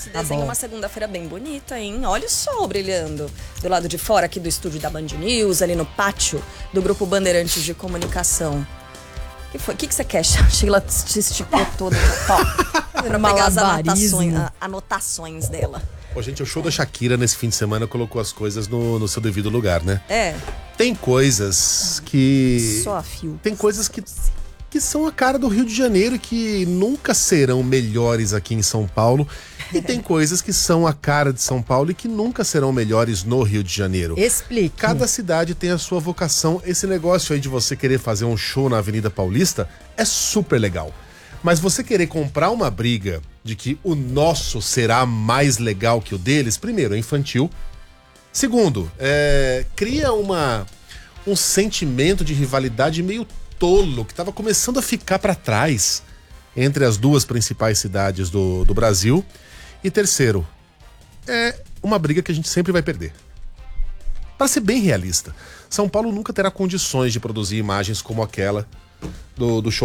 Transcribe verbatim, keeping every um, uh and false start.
se Tá desenha bom. uma segunda-feira bem bonita, hein? Olha o sol brilhando do lado de fora aqui do estúdio da Band News, ali no pátio do Grupo Bandeirantes de Comunicação. O que foi? O que, que você quer? Sheila se esticou toda. Ó, pra pegar as Malabarismo. anotações, a- anotações dela. Ô, gente, o show da Shakira nesse fim de semana colocou as coisas no, no seu devido lugar, né? É, Tem coisas que... só a fio. Tem coisas que, que são a cara do Rio de Janeiro e que nunca serão melhores aqui em São Paulo. E tem coisas que são a cara de São Paulo e que nunca serão melhores no Rio de Janeiro. Explique. Cada cidade tem a sua vocação. Esse negócio aí de você querer fazer um show na Avenida Paulista é super legal. Mas você querer comprar uma briga de que o nosso será mais legal que o deles, primeiro, é infantil. Segundo, é, cria uma, um sentimento de rivalidade meio tolo, que estava começando a ficar para trás entre as duas principais cidades do, do Brasil. E terceiro, é uma briga que a gente sempre vai perder. Para ser bem realista, São Paulo nunca terá condições de produzir imagens como aquela do, do show